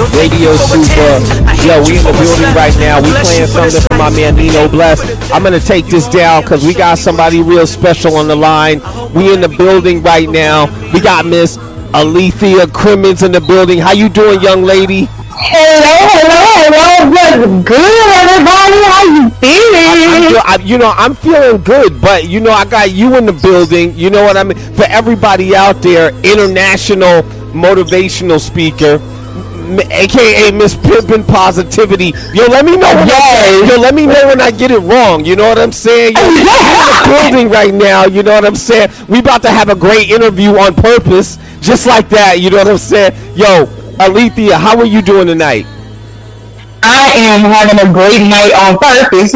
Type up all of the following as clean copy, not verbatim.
Radio Super. Yo, we in the building right now. We playing something from my man Nino Bless. I'm going to take this down because we got somebody real special on the line. We in the building right now. We got Miss Alethea Crimmins in the building. How you doing, young lady? Hello. What's good, everybody? How you feeling? I'm feeling good, but I got you in the building. You know what I mean? For everybody out there, international motivational speaker, aka Miss Pimpin' Positivity. Let me know when I get it wrong. You know what I'm saying? You're in the building right now. You know what I'm saying? We about to have a great interview on purpose, just like that. You know what I'm saying? Yo, Alethea, how are you doing tonight? I am having a great night on purpose.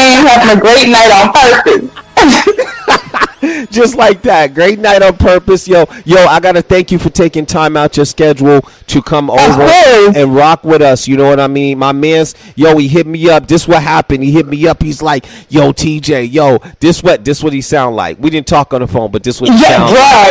Just like that. Great night on purpose. Yo, I got to thank you for taking time out your schedule to come over and rock with us. You know what I mean? My man's, he hit me up. This what happened. He hit me up. He's like, yo, TJ, this what he sound like. We didn't talk on the phone, but this what he sound like.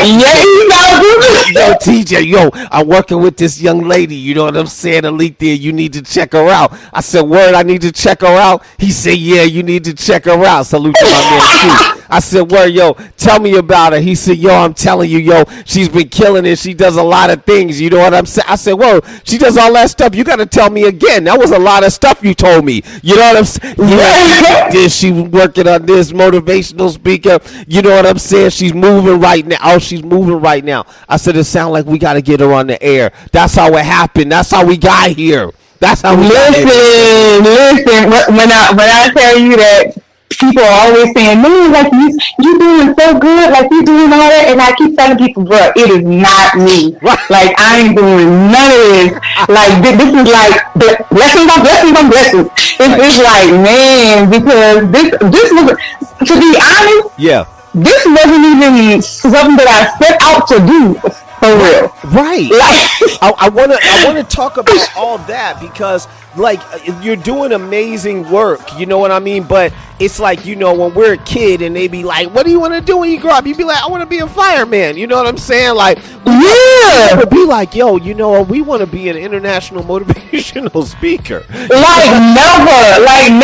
Yo, TJ, I'm working with this young lady. You know what I'm saying? Alethea, you need to check her out. I said, word, I need to check her out. He said, yeah, you need to check her out. Salute to my man, too. I said, word, tell me about her. He said, I'm telling you, she's been killing it. She does a lot of things. You know what I'm saying? I said, whoa, she does all that stuff. You got to tell me again. That was a lot of stuff you told me. You know what I'm saying? Yeah, she working on this motivational speaker. You know what I'm saying? She's moving right now. Oh, she's moving right now. I said, it sounds like we got to get her on the air. That's how it happened. That's how we got here. That's how we got here. Listen, when I tell you that, people are always saying, man, like you doing so good, like you doing all that, and I keep telling people, bro, it is not me. Like I ain't doing none of this. Like this is like blessings on blessings on blessings. It's like, man, because this was, to be honest, this wasn't even something that I set out to do. For real. Right. I wanna talk about all that because you're doing amazing work, you know what I mean? But it's like, when we're a kid and they be like, what do you want to do when you grow up? You be like, I want to be a fireman. You know what I'm saying? Like, we would be like, yo, we want to be an international motivational speaker. Never.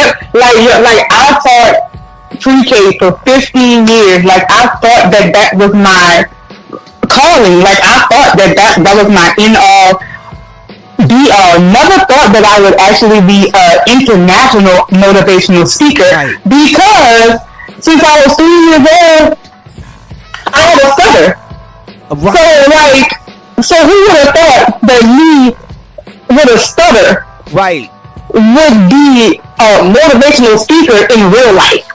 I taught pre-K for 15 years. Like I thought that was my calling. Like I thought that was my end-all be-all. Never thought that I would actually be an international motivational speaker because since I was 3 years old, I had a stutter. So who would have thought that me with a stutter would be a motivational speaker in real life?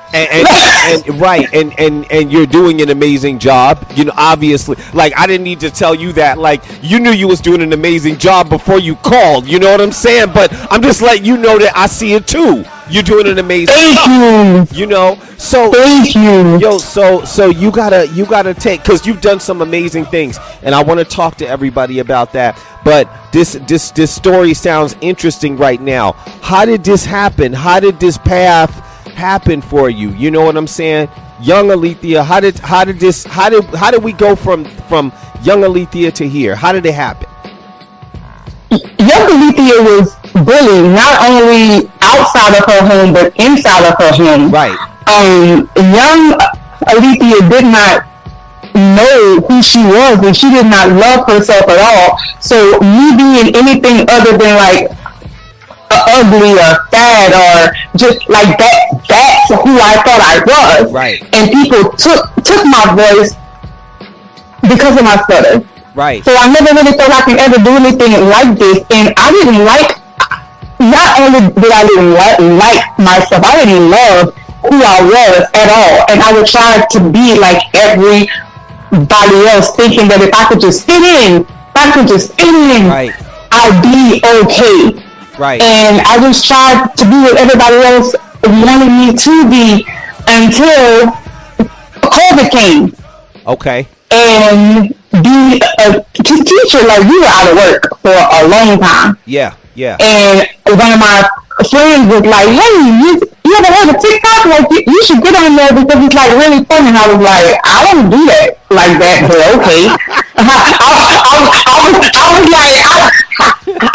And you're doing an amazing job. Obviously, I didn't need to tell you that. You knew you was doing an amazing job before you called. You know what I'm saying? But I'm just letting you know that I see it too. You're doing an amazing job. So thank you. Yo, so you gotta take, because you've done some amazing things, and I want to talk to everybody about that. But this story sounds interesting right now. How did this happen? How did this path happen for you? You know what I'm saying? Young Alethea, how did we go from young Alethea to here? How did it happen? Young Alethea was bullied not only outside of her home but inside of her home. Right. Young Alethea did not know who she was, and she did not love herself at all. So me being anything other than like ugly or fat or just like that's who I thought I was. Right. And people took my voice because of my stutter. Right. So I never really thought I could ever do anything like this. And I didn't not only did I didn't like myself, I didn't love who I was at all. And I would try to be like everybody else, thinking that if I could just fit in, right, I'd be okay. Right. And I just tried to be what everybody else wanted me to be until COVID came. Okay. And be a teacher, like you were out of work for a long time. Yeah. And one of my friends was like, hey, you ever heard of TikTok? Like, you should get on there because it's like really fun. And I was like, I don't do that like that, but okay. I was like, I don't know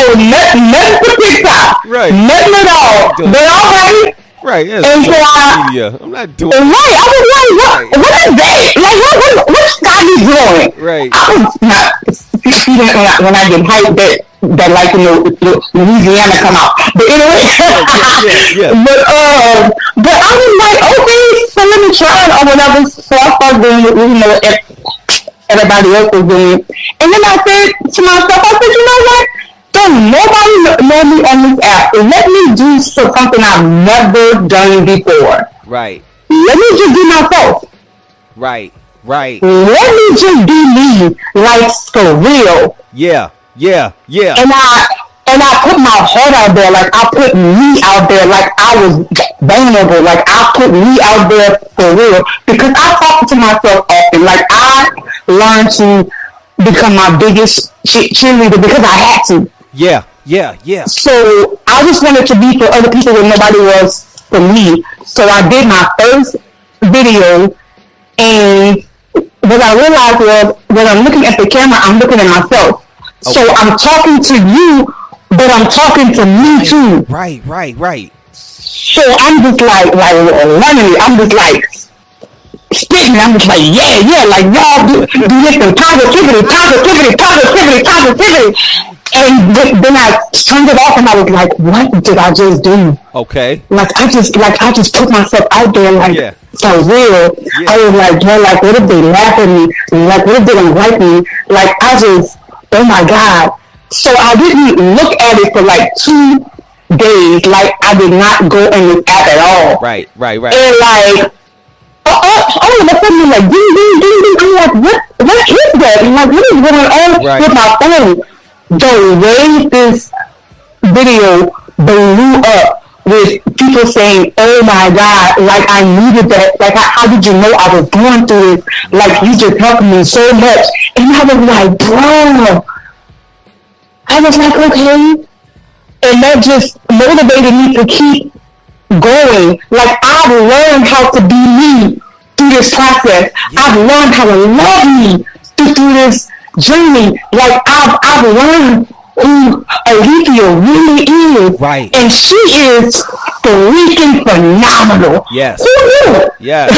nothing for TikTok. Right. Nothing at all. But all right. Right, yes. And so I'm not doing. Right, I was like, what is that? Like, what's Scotty doing? Right. I was not. See that when I get hyped that like Louisiana come out. But anyway, yeah. But I was like, okay, so let me try it or whatever. So I started doing it, everybody else was doing it. And then I said to myself, I said, you know what? Don't nobody know me on this app. Let me do something I've never done before. Right. Let me just be myself. Right. Let me just be me, like for real. Yeah. And I put my heart out there, like I put me out there, like I was vulnerable, like I put me out there for real. Because I talk to myself often, like I learned to become my biggest cheerleader because I had to. Yeah. So I just wanted to be for other people when nobody was for me. So I did my first video, and what I realized was when I'm looking at the camera, I'm looking at myself. Okay. So I'm talking to you, but I'm talking to me too. Right. So I'm just like running it. I'm just like spitting. I'm just like, yeah, like y'all do this and positivity. And then I turned it off and I was like, what did I just do? Okay. Like I just put myself out there for real. Yeah. I was like, like what if they laugh at me? Like what if they don't like me? Like oh my God. So I didn't look at it for like 2 days. Like I did not go in this app at all. Right. And like all of a sudden like ding. I'm like, what is that? I'm like, what is going on with my phone? The way this video blew up with people saying, oh my God, like I needed that. Like how did you know I was going through this? Like you just helped me so much. And I was like, bro. I was like, okay. And that just motivated me to keep going. Like I've learned how to be me through this process. Yeah. I've learned how to love me through this journey. Like I've learned who Alethea really is. Right. And she is freaking phenomenal. Yes. Yes.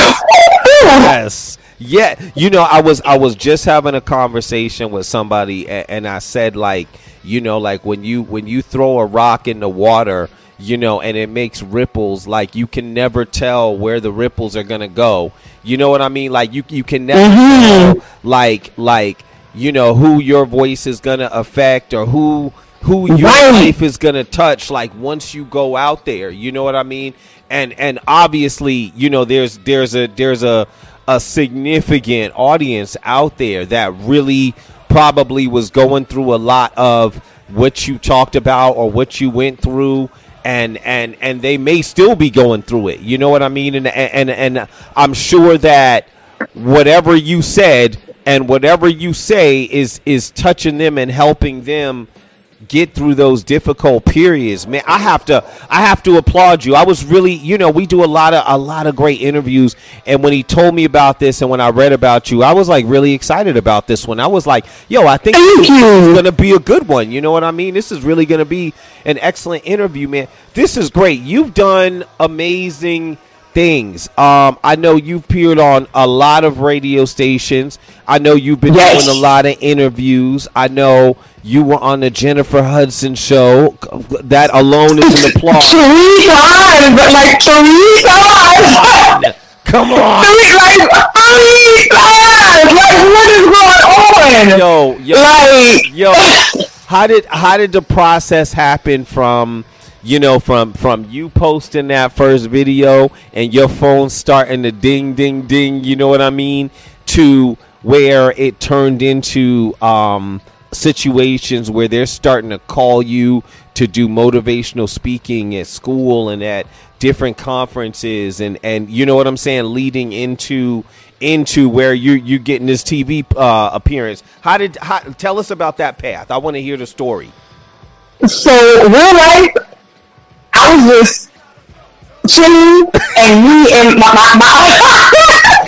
Yeah. I was just having a conversation with somebody and I said like when you throw a rock in the water, and it makes ripples, like you can never tell where the ripples are going to go. You know what I mean? Like you can never tell like who your voice is going to affect or who your life is going to touch, like once you go out there, you know what I mean? And obviously, there's a significant audience out there that really probably was going through a lot of what you talked about or what you went through, and they may still be going through it. You know what I mean? And I'm sure that whatever you said and whatever you say is touching them and helping them get through those difficult periods. Man, I have to applaud you. I was really, we do a lot of great interviews, and when he told me about this and when I read about you, I was like really excited about this one. I was like, I think this is going to be a good one. You know what I mean? This is really going to be an excellent interview, man. This is great. You've done amazing things. I know you've appeared on a lot of radio stations. I know you've been doing a lot of interviews. I know you were on the Jennifer Hudson show. That alone is an applause. 3 times, like 3 times. Come on. 3 times. Like what is going on? How did the process happen from you posting that first video and your phone starting to ding, ding, ding, you know what I mean, to where it turned into situations where they're starting to call you to do motivational speaking at school and at different conferences and you know what I'm saying, leading into where you getting this TV appearance. Tell us about that path. I want to hear the story. So real life, I was just chilling, and me and my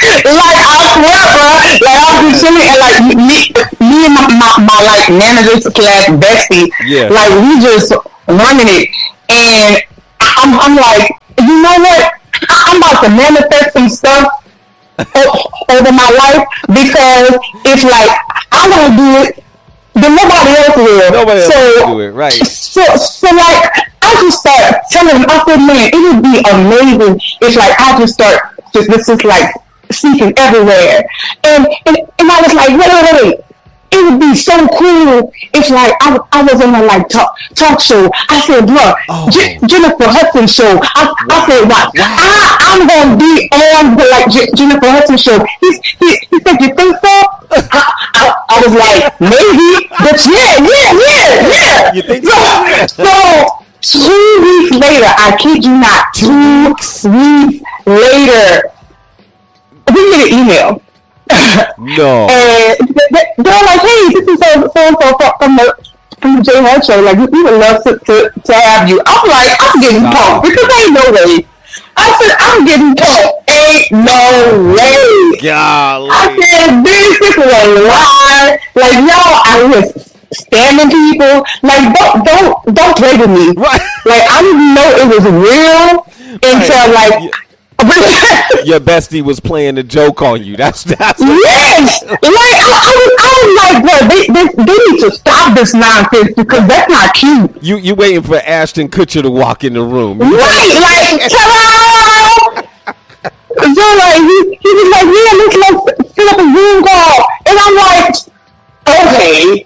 Like I swear, bro. Like I was just chilling and like me and my like manager slash bestie, like we just running it, and I'm like, you know what? I'm about to manifest some stuff over my life because it's like I don't do it, then nobody else will. Nobody else will do it, right? So like I just start telling them, I said, man, it would be amazing if like I just start this is like speaking everywhere, and I was like, wait. It would be so cool if like I was on a like talk show. I said, bro, Jennifer Hudson show. I said, wow. I'm gonna be on the like Jennifer Hudson show. He said, you think so? I was like, maybe, but yeah. You think so? So 2 weeks later, I kid you not, 2 weeks later, we get an email. No. And they're like, hey, this is so from the J Hud show. Like, we would love to have you. I'm like, I'm getting pumped because ain't no way. I said, I'm getting pumped. Ain't no way. Golly. I said, this is a lie. Like, y'all, I was spamming people. Like, don't play with me. Right. Like, I didn't know it was real until like. Yeah. Your bestie was playing a joke on you. That's yes. Like I was like, bro, they need to stop this nonsense because that's not cute. You waiting for Ashton Kutcher to walk in the room, right? Like, hello. So like he was like, yeah, let's fill up a Zoom call, and I'm like, okay,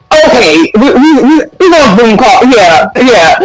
we gonna Zoom call, yeah.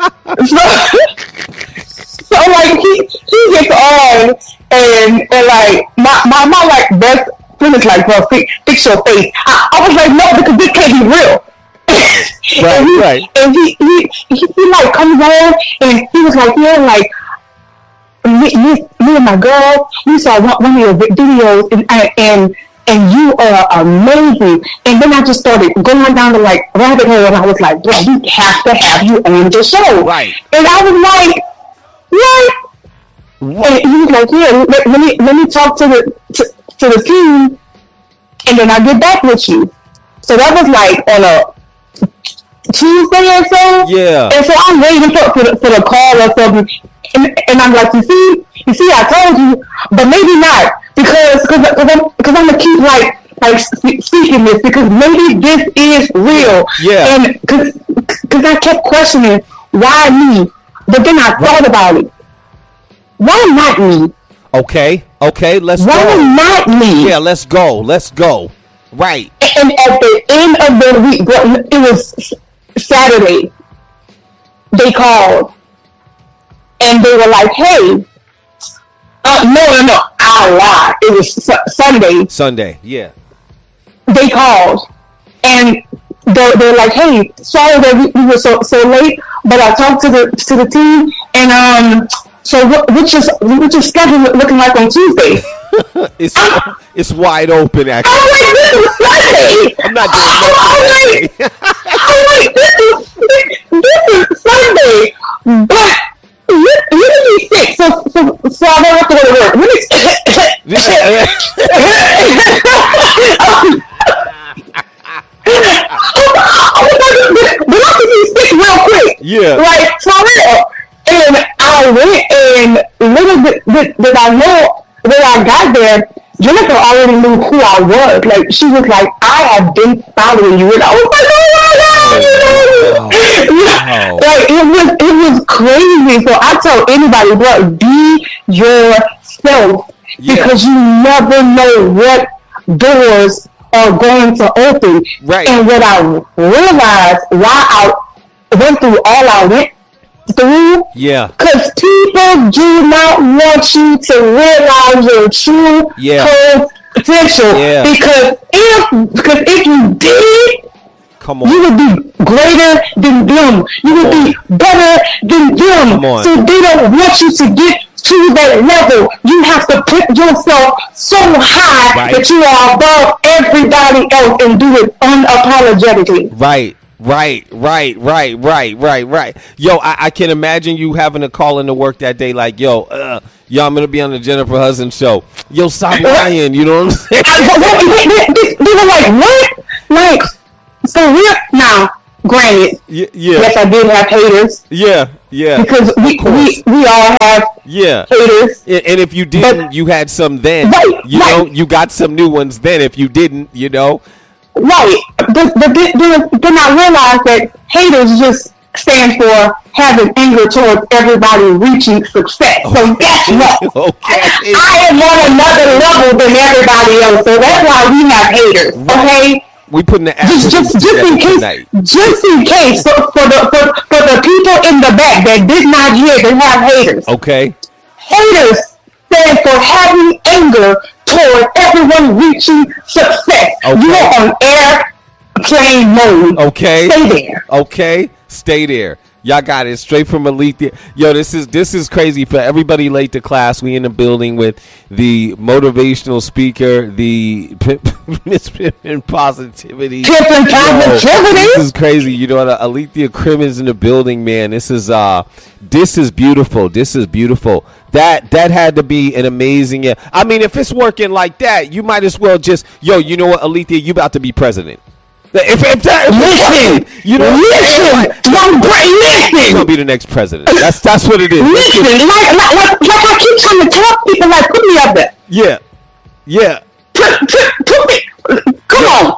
So like he gets on and like my like best friend is like, bro, fix your face. I was like, no, because this can't be real. Right. And he like comes on and he was like, yeah, like me and my girl, we saw one of your videos and you are amazing. And then I just started going down the like rabbit hole and I was like, bro, we have to have you on the show. Right. And I was like, what? And he was like, yeah, let me talk to the team, and then I'll get back with you. So that was like on a Tuesday or so. Yeah. And so I'm waiting for the call or something, and I'm like, you see, I told you, but maybe not because I'm gonna keep like speaking this because maybe this is real. Yeah. And because I kept questioning why me. But then I thought about it. Why not me? Okay, let's go. Why not me? Yeah, let's go. Right. And at the end of the week, it was Saturday, they called. And they were like, hey, no, I lied. It was Sunday. Sunday, yeah. They called. And they're like, hey, sorry that we were so late, but I talked to the team, and so what's your schedule looking like on Tuesday? It's wide open, actually. I'm like, this is Sunday. I'm not doing nothing. I'm like, this is Sunday, but let me be sick, so I don't have to go to work. But I can be sick real quick. Yeah. Like, for real. And I went, and little bit did I know when I got there, Jennifer already knew who I was. Like, she was like, I have been following you. And I was like, oh my God, Wow. Like, it was crazy. So I tell anybody, bro, be yourself. Yeah. Because you never know what doors are going to open. Right. And what I realized why I went through all I went through. Yeah. Because people do not want you to realize your true potential. Yeah. Because if you did, come on, you would be greater than them. You would be better than them. Come on. So they don't want you to get to that level. You have to put yourself so high that you are above everybody else and do it unapologetically. Right. Yo, I can imagine you having a call into work that day like, yo, Yo, I'm gonna be on the Jennifer Hudson show. Yo, stop lying. You know what I'm saying? They were like, what? Like, for real? Now, granted, yes, I did have haters. Yeah. Because we all have haters. And if you didn't, you had some then. Right, you know, you got some new ones then. If you didn't, you know. Right. But then I realized that haters just stand for having anger towards everybody reaching success. So guess what? Okay. I am on another level than everybody else. So that's why we have haters. Okay. We putting the just in case tonight. Just in case for the people in the back that did not hear they have haters. Okay. Haters stand for having anger toward everyone reaching success. Okay. You are on airplane mode. Okay. Stay there. Okay. Stay there. Y'all got it straight from Alethea. Yo, this is crazy for everybody late to class. We in the building with the motivational speaker, the Miss Pimpin' Positivity. Pimpin' Positivity. This is crazy. You know, Alethea Crim is in the building, man. This is beautiful. This is beautiful. That had to be an amazing. I mean, if it's working like that, you might as well just you know what, Alethea, you about to be president. If listen, you know, listen, you're gonna be the next president. That's what it is. Listen, like I keep trying to tell people, like, put me up there. Yeah. Put me. Come on.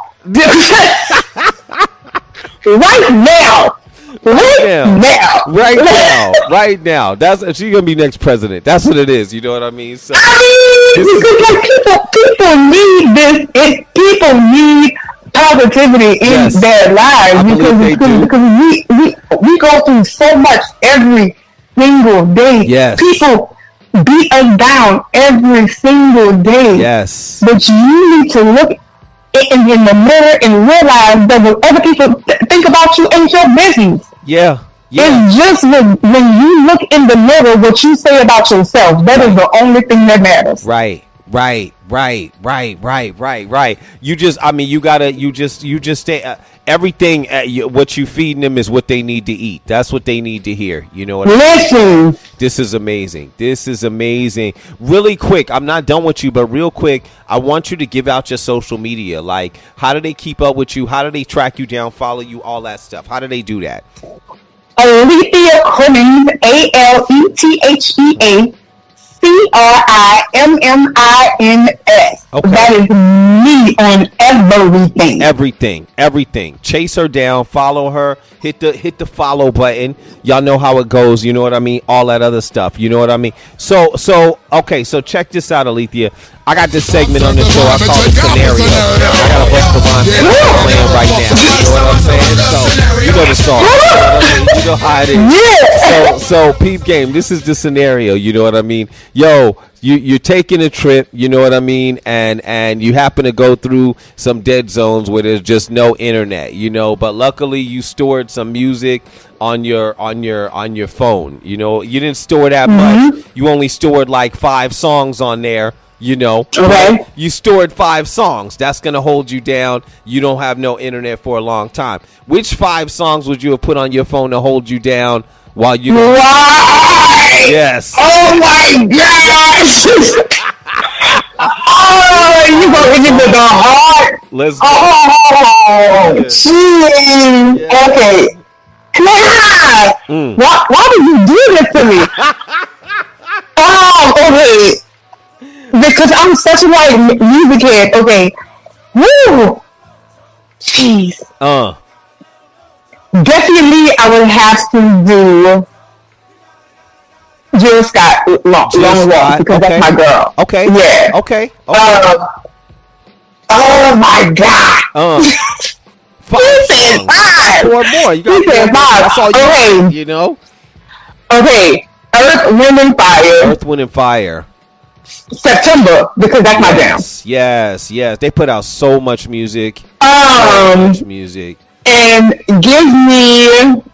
Right now. That's she's gonna be next president. That's what it is. You know what I mean? So, because like people need this. People need positivity in their lives because we go through so much every single day. Yes. People beat us down every single day. Yes. But you need to look in the mirror and realize that when other people think about you ain't your business. Yeah. It's just when you look in the mirror what you say about yourself. That is the only thing that matters. Right. You just stay. Everything what you feeding them is what they need to eat. That's what they need to hear. You know what I mean? This is amazing. Really quick, I'm not done with you, but real quick, I want you to give out your social media. Like, how do they keep up with you? How do they track you down, follow you, all that stuff? How do they do that? Alethea Crimmins, ALETHEA CRIMMINS. Okay. That is me on everything. Chase her down, follow her, hit the follow button. Y'all know how it goes, you know what I mean? All that other stuff, you know what I mean? So check this out, Alethea. I got this segment on the show. I call it Scenario. I got a Busta Rhymes playing right now. You know what I'm saying? So you know the song. You know how it is. So peep game. This is the scenario. You know what I mean? Yo, you're taking a trip. You know what I mean? And you happen to go through some dead zones where there's just no internet. You know, but luckily you stored some music on your phone. You know, you didn't store that much. You only stored like 5 songs on there. You know, okay. You stored 5 songs. That's going to hold you down. You don't have no internet for a long time. Which 5 songs would you have put on your phone to hold you down while you... Right! Yes. Oh, my gosh! Oh, you going to hit me with the heart? Let's go. Oh, jeez. Yeah. Okay. Why did you do this to me? Okay. Because I'm such a music head. Okay. Woo! Jeez. Definitely I would have to do Jill Scott Long Walk because that's my girl. Okay. Yeah. Okay. Oh my God. 5 songs. 4 more. You got 4 more. That's all you need, you know? Okay. Earth, Wind, and Fire. September, because that's my jam. Yes. They put out so much music. And give me.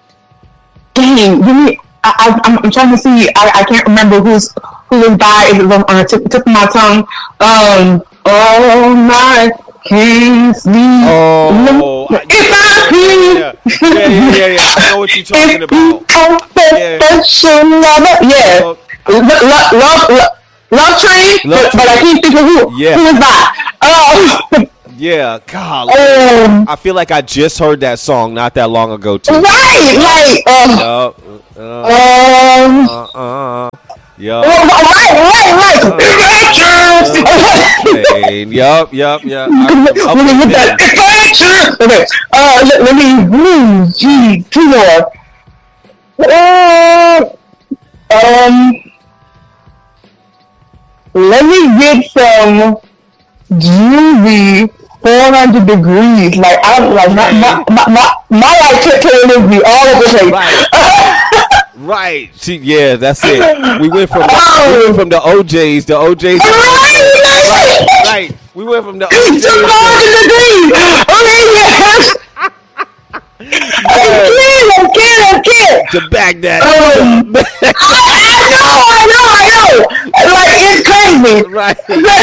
I'm trying to see. I can't remember who is by. It was on the tip of my tongue. Oh my. Can't sleep. Oh, if I could. Yeah. I know what you're talking about. Yeah. Love Train, but I can't think of who is that. Yeah, God. I feel like I just heard that song not that long ago too. Right, like Yup. Right. Yup. Okay. Let me. Gee, 2 more. Let me get some Groovy 400 degrees. Like I'm like my life turning me all over the place. Right. Yeah, that's it. We went from the OJs. The OJs. Right. We went from the OJs. 400 degrees. Okay, I can't. To Baghdad. I know. Like, it's crazy. Right.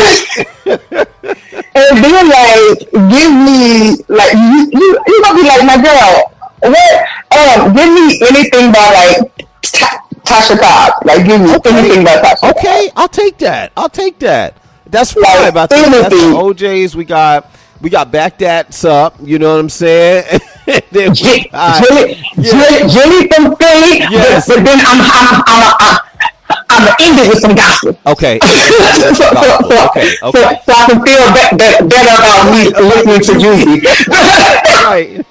And then, like, give me, like, you gonna be like, my girl, what, give me anything by, like, Tasha Cobbs. Like, give me anything by Tasha Cobbs. Okay, I'll take that. That's fine. Like, about that. That's the OJs. We got Baghdad's up. You know what I'm saying? Then Jilly from Philly. Yes. But then I'm gonna end it with some gospel. Okay. So I can feel better about me listening to Juicy. Right.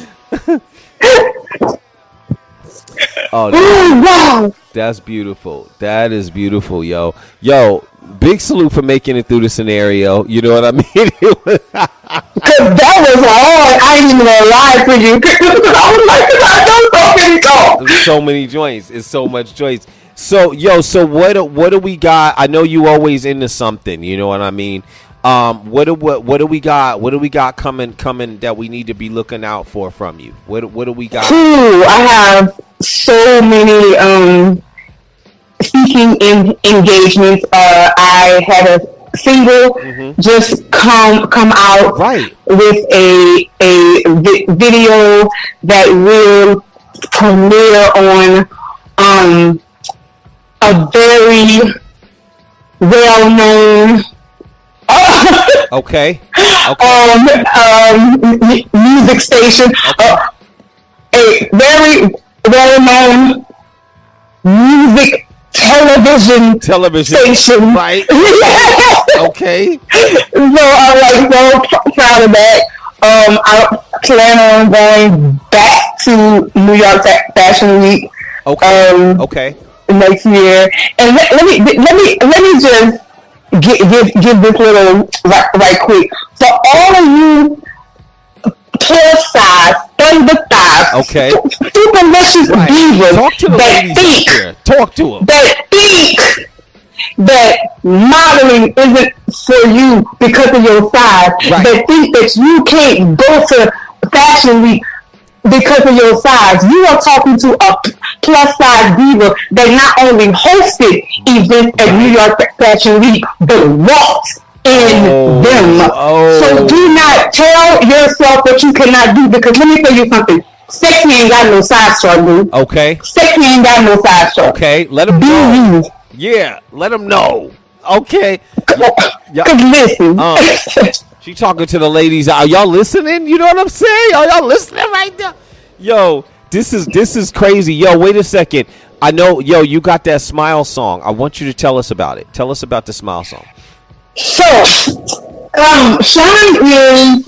Wow. That's beautiful. That is beautiful, yo. Big salute for making it through the scenario. You know what I mean? Because that was hard. I ain't even gonna lie to you. Because I was like, I don't so many talk. There's so many joints. It's so much joints. So what do we got? I know you always into something. You know what I mean? What do we got? What do we got coming that we need to be looking out for from you? What do we got? Ooh, I have so many speaking engagements. I had a single just come out with a video that will premiere on a very well-known music station, a very well-known music television station. Right. Okay. So I'm like so proud of that. I plan on going back to New York Fashion Week. Okay. Next year, and let me just give this little right quick for all of you plus size, thunder thighs, super vicious divas Talk to them. That think that modeling isn't for you because of your size. Right. That think that you can't go to Fashion Week because of your size. You are talking to a plus size diva that not only hosted events at New York Fashion Week, but walked in them. So do not tell yourself what you cannot do, because let me tell you something. Sexy ain't got no size chart, dude. Okay. Sexy ain't got no size chart. Okay, let them know. Yeah, let them know. Okay. Listen. She talking to the ladies. Are y'all listening? You know what I'm saying? Are y'all listening right now? Yo, this is crazy. Yo, wait a second. I know, you got that Smile song. I want you to tell us about it. Tell us about the Smile song. So, Shine is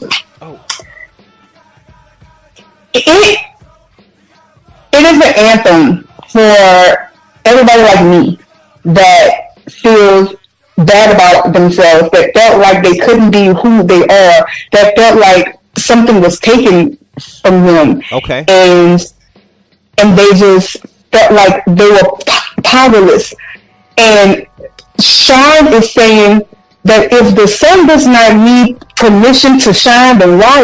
it is an anthem for everybody like me that feels bad about themselves, that felt like they couldn't be who they are, that felt like something was taken from them. Okay. And they just felt like they were powerless. And Shine is saying that if the sun does not need permission to shine, then why